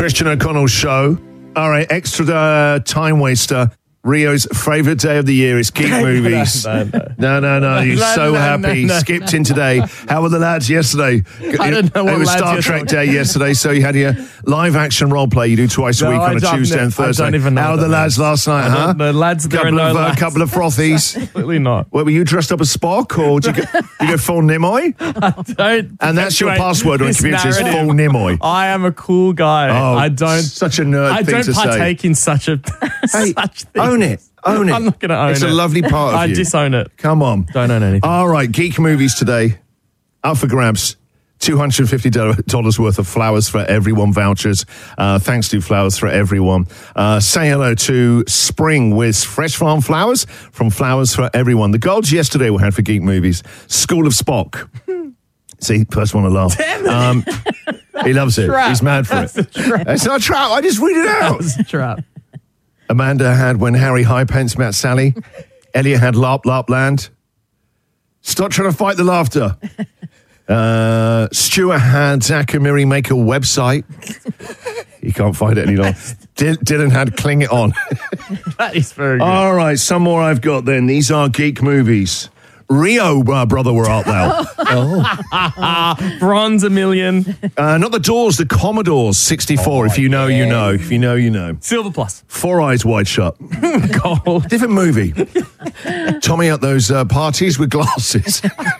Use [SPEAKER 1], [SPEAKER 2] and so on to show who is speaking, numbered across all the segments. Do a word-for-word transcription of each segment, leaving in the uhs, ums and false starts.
[SPEAKER 1] Christian O'Connell Show. All right, extra uh, time waster. Rio's favourite day of the year is geek movies.
[SPEAKER 2] No, no, no.
[SPEAKER 1] No, no, no. You're
[SPEAKER 2] No,
[SPEAKER 1] so
[SPEAKER 2] no,
[SPEAKER 1] happy.
[SPEAKER 2] no, no.
[SPEAKER 1] Skipped in today. How were the lads yesterday?
[SPEAKER 2] I don't know what
[SPEAKER 1] It was
[SPEAKER 2] lads
[SPEAKER 1] Star
[SPEAKER 2] yesterday.
[SPEAKER 1] Trek Day yesterday, so you had your live action role play you do twice a
[SPEAKER 2] No,
[SPEAKER 1] week
[SPEAKER 2] I
[SPEAKER 1] on a
[SPEAKER 2] don't-
[SPEAKER 1] Tuesday and
[SPEAKER 2] I don't
[SPEAKER 1] Thursday.
[SPEAKER 2] even know
[SPEAKER 1] How were
[SPEAKER 2] what
[SPEAKER 1] the
[SPEAKER 2] that
[SPEAKER 1] lads
[SPEAKER 2] means.
[SPEAKER 1] last night,
[SPEAKER 2] I
[SPEAKER 1] huh?
[SPEAKER 2] don't- the lads, there are
[SPEAKER 1] couple
[SPEAKER 2] no
[SPEAKER 1] of, uh,
[SPEAKER 2] lads.
[SPEAKER 1] couple of frothies.
[SPEAKER 2] Absolutely not.
[SPEAKER 1] Where were you dressed up as Spock, or did you go, did you go full Nimoy?
[SPEAKER 2] Don't
[SPEAKER 1] And that's your
[SPEAKER 2] perpetuate
[SPEAKER 1] password on
[SPEAKER 2] this
[SPEAKER 1] computers, is full
[SPEAKER 2] narrative.
[SPEAKER 1] Nimoy.
[SPEAKER 2] I am a cool guy.
[SPEAKER 1] Oh,
[SPEAKER 2] I don't.
[SPEAKER 1] such a nerd
[SPEAKER 2] I
[SPEAKER 1] thing
[SPEAKER 2] don't
[SPEAKER 1] to say.
[SPEAKER 2] partake in such a.
[SPEAKER 1] Hey,
[SPEAKER 2] such things.
[SPEAKER 1] own it. Own it.
[SPEAKER 2] I'm not going to own
[SPEAKER 1] it's
[SPEAKER 2] it.
[SPEAKER 1] It's a lovely part of
[SPEAKER 2] I
[SPEAKER 1] you.
[SPEAKER 2] disown it.
[SPEAKER 1] Come on.
[SPEAKER 2] Don't own anything.
[SPEAKER 1] All right, geek movies today. Up for grabs. two hundred fifty dollars worth of Flowers for Everyone vouchers. Uh, thanks to Flowers for Everyone. Uh, say hello to Spring with Fresh Farm Flowers from Flowers for Everyone. The golds yesterday we had for geek movies. School of Spock. See, first one to laugh.
[SPEAKER 2] Damn it.
[SPEAKER 1] Um, he loves it.
[SPEAKER 2] Trap.
[SPEAKER 1] He's mad for
[SPEAKER 2] That's
[SPEAKER 1] it.
[SPEAKER 2] a trap.
[SPEAKER 1] It's not a trap. I just read it out.
[SPEAKER 2] It's a trap.
[SPEAKER 1] Amanda had When Harry Highpence Met Sally. Elliot had Larp Larp Land. Stop trying to fight the laughter. Uh, Stuart had Zach and Miri make a website. He can't find it any longer. Dil- Dylan had Cling It On.
[SPEAKER 2] That is very good.
[SPEAKER 1] All right, some more I've got then. These are geek movies. Rio, uh, brother, where art thou?
[SPEAKER 2] Bronze a million.
[SPEAKER 1] Uh, not the Doors, the Commodores, sixty-four.
[SPEAKER 2] Oh,
[SPEAKER 1] if you know, you know. If you know, you know.
[SPEAKER 2] Silver plus.
[SPEAKER 1] Four Eyes Wide Shut.
[SPEAKER 2] Gold.
[SPEAKER 1] Different movie. Tommy at those uh, parties with glasses.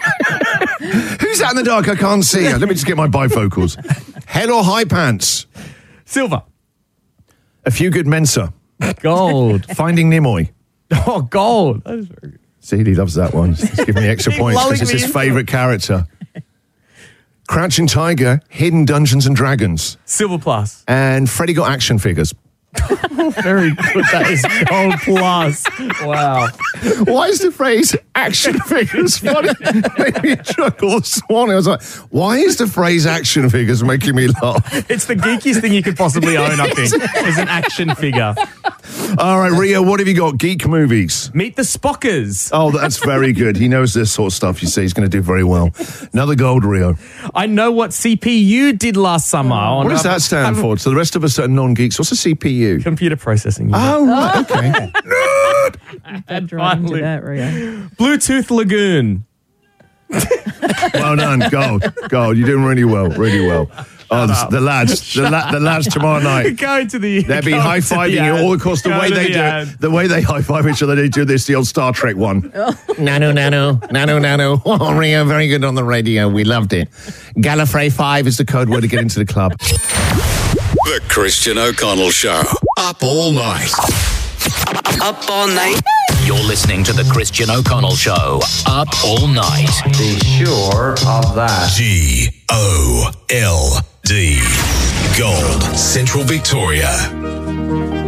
[SPEAKER 1] Who's that in the dark? I can't see. Let me just get my bifocals. Head or High Pants?
[SPEAKER 2] Silver.
[SPEAKER 1] A Few Good Mensa.
[SPEAKER 2] Gold.
[SPEAKER 1] Finding Nimoy.
[SPEAKER 2] Oh, gold. That is very good.
[SPEAKER 1] See, he loves that one. Just give me extra
[SPEAKER 2] Keep
[SPEAKER 1] points
[SPEAKER 2] lulling
[SPEAKER 1] because it's
[SPEAKER 2] me
[SPEAKER 1] his
[SPEAKER 2] into
[SPEAKER 1] favourite character. Crouching Tiger, Hidden Dungeons and Dragons.
[SPEAKER 2] Silver plus.
[SPEAKER 1] And Freddy Got Action Figures.
[SPEAKER 2] Very good. That is gold plus. Wow.
[SPEAKER 1] Why is the phrase action figures funny? Made me chuckle this morning. I was like, why is the phrase action figures making me laugh?
[SPEAKER 2] It's the geekiest thing you could possibly own, I think, is an action figure.
[SPEAKER 1] All right, Rio, what have you got? Geek movies.
[SPEAKER 2] Meet the Spockers.
[SPEAKER 1] Oh, that's very good. He knows this sort of stuff, you see. He's going to do very well. Another gold, Rio.
[SPEAKER 2] I know what C P U did last summer. on
[SPEAKER 1] What does
[SPEAKER 2] a-
[SPEAKER 1] that stand for? So the rest of us are non-geeks. What's a C P U?
[SPEAKER 2] Computer processing unit.
[SPEAKER 1] Oh, right, okay.
[SPEAKER 2] And
[SPEAKER 3] Right into
[SPEAKER 2] finally,
[SPEAKER 3] that, Rio.
[SPEAKER 2] Bluetooth Lagoon.
[SPEAKER 1] Well done, gold. Gold. You're doing really well, really well. Oh, the, the lads, the, la- the lads tomorrow night.
[SPEAKER 2] Go to the.
[SPEAKER 1] They'll be
[SPEAKER 2] go to
[SPEAKER 1] high-fiving
[SPEAKER 2] the
[SPEAKER 1] you
[SPEAKER 2] ad.
[SPEAKER 1] all across the
[SPEAKER 2] Go
[SPEAKER 1] way
[SPEAKER 2] to
[SPEAKER 1] they
[SPEAKER 2] the
[SPEAKER 1] do
[SPEAKER 2] ad.
[SPEAKER 1] it. The way they high-five each other, they do this, the old Star Trek one. Nano, nano, nano, nano. Oh, Rio, very good on the radio. We loved it. Gallifrey five is the code word to get into the club.
[SPEAKER 4] The Christian O'Connell Show. Up all night.
[SPEAKER 5] Up all night.
[SPEAKER 6] You're listening to The Christian O'Connell Show. Up all night.
[SPEAKER 7] Be sure of that.
[SPEAKER 4] G O L D. Gold. Central Victoria.